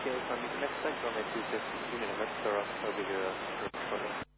Okay, from the next segment, please just 16 minutes, Sarah, over your